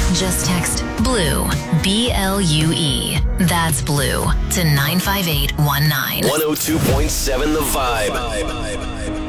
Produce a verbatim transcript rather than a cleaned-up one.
Just text BLUE, B L U E. That's BLUE to nine five eight one nine. one oh two point seven The Vibe.